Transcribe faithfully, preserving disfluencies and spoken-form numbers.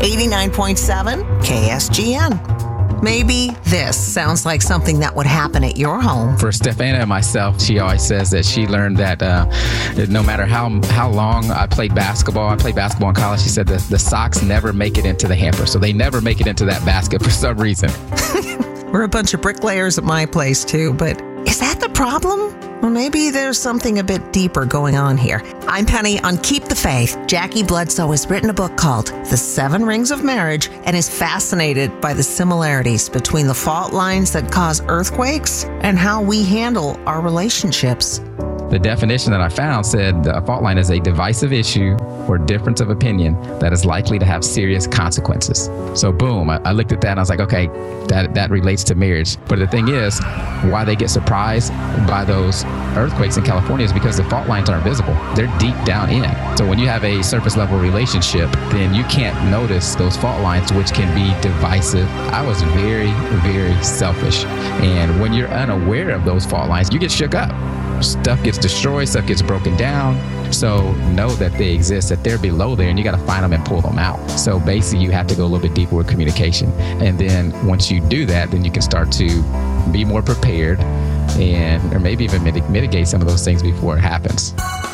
eighty-nine point seven K S G N. Maybe this sounds like something that would happen at your home. For Stefana and myself, she always says that she learned that uh, no matter how how long I played basketball, I played basketball in college, she said that the socks never make it into the hamper. So they never make it into that basket for some reason. We're a bunch of bricklayers at my place too, but is that the problem? Well, maybe there's something a bit deeper going on here. I'm Penny on Keep the Faith. Jackie Bledsoe has written a book called The Seven Rings of Marriage and is fascinated by the similarities between the fault lines that cause earthquakes and how we handle our relationships. The definition that I found said a fault line is a divisive issue or difference of opinion that is likely to have serious consequences. So boom, I, I looked at that and I was like, okay, that, that relates to marriage. But the thing is, why they get surprised by those earthquakes in California is because the fault lines aren't visible. They're deep down in. So when you have a surface level relationship, then you can't notice those fault lines, which can be divisive. I was very, very selfish. And when you're unaware of those fault lines, you get shook up. Stuff gets destroyed, stuff gets broken down. So know that they exist, that they're below there, and you got to find them and pull them out. So basically, you have to go a little bit deeper with communication. And then once you do that, then you can start to be more prepared and or maybe even mitigate some of those things before it happens.